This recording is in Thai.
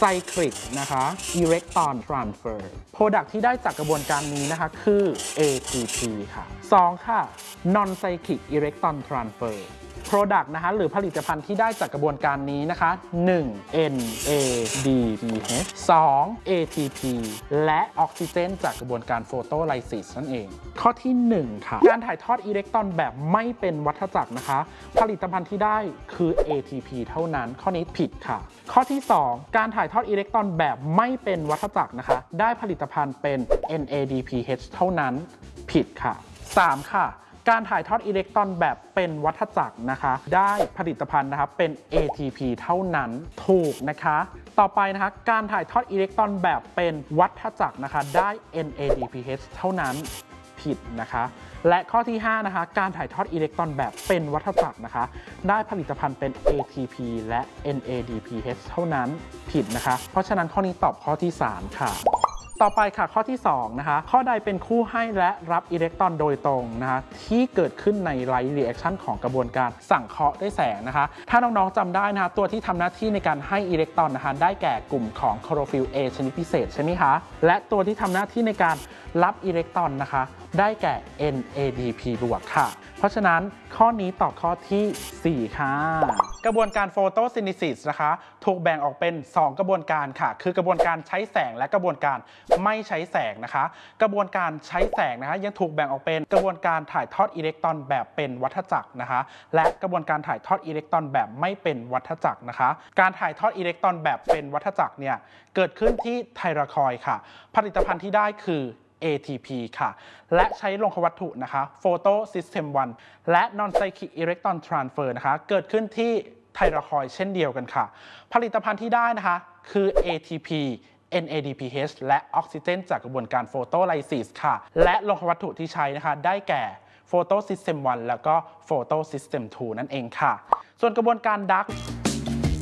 Cyclic นะคะ Electron Transfer Product ที่ได้จากกระบวนการนี้นะคะคือ ATP ค่ะ2ค่ะ Non Cyclic Electron Transfer Product นะคะหรือผลิตภัณฑ์ที่ได้จากกระบวนการนี้นะคะ1 NADPH 2 ATP และออกซิเจนจากกระบวนการโฟโตไลซิสนั่นเองข้อที่1ค่ะการถ่ายทอดอิเล็กตรอนแบบไม่เป็นวัฏจักรนะคะผลิตภัณฑ์ที่ได้คือ ATP เท่านั้นข้อนี้ผิดค่ะข้อที่2การถ่ายทอดอิเล็กตรอนแบบไม่เป็นวัฏจักรนะคะได้ผลิตภัณฑ์เป็น NADPH เท่านั้นผิดค่ะ3ค่ะการถ่ายทอดอิเล็กตรอนแบบเป็นวัฏจักรนะคะได้ผลิตภัณฑ์นะคะเป็น ATP เท่านั้นถูกนะคะต่อไปนะคะการถ่ายทอดอิเล็กตรอนแบบเป็นวัฏจักรนะคะได้ NADPH เท่านั้นผิดนะคะและข้อที่5นะคะการถ่ายทอดอิเล็กตรอนแบบเป็นวัฏจักรนะคะได้ผลิตภัณฑ์เป็น ATP และ NADPH เท่านั้นผิดนะคะเพราะฉะนั้นข้อนี้ตอบข้อที่3ค่ะต่อไปค่ะข้อที่2นะคะข้อใดเป็นคู่ให้และรับอิเล็กตรอนโดยตรงนะคะที่เกิดขึ้นในไลท์รีแอคชั่นของกระบวนการสังเคราะห์ด้วยแสงนะคะถ้าน้องๆจำได้นะคะตัวที่ทำหน้าที่ในการให้อิเล็กตรอนนะคะได้แก่กลุ่มของคลอโรฟิล A ชนิดพิเศษใช่ไหมคะและตัวที่ทำหน้าที่ในการรับอิเล็กตรอนนะคะได้แก่ NADP บวกค่ะเพราะฉะนั้นข้อนี้ตอบข้อที่4ค่ะกระบวนการโฟโตซินธิซิสนะคะถูกแบ่งออกเป็น2กระบวนการค่ะคือกระบวนการใช้แสงและกระบวนการไม่ใช้แสงนะคะกระบวนการใช้แสงนะคะยังถูกแบ่งออกเป็นกระบวนการถ่ายทอดอิเล็กตรอนแบบเป็นวัฏจักรนะคะและกระบวนการถ่ายทอดอิเล็กตรอนแบบไม่เป็นวัฏจักรนะคะการถ่ายทอดอิเล็กตรอนแบบเป็นวัฏจักรเนี่ยเกิดขึ้นที่ไทราคอยด์ค่ะผลิตภัณฑ์ที่ได้คือ ATP ค่ะและใช้โลหะวัตถุนะคะ Photo System 1 และ Non-Cyclic Electron Transfer นะคะเกิดขึ้นที่ไทราคอยด์เช่นเดียวกันค่ะผลิตภัณฑ์ที่ได้นะคะคือ ATP NADPH และออกซิเจนจากกระบวนการโฟโตไลซิสค่ะและโลหะวัตถุที่ใช้นะคะได้แก่ Photo System 1 แล้วก็ Photo System 2 นั่นเองค่ะส่วนกระบวนการ Dark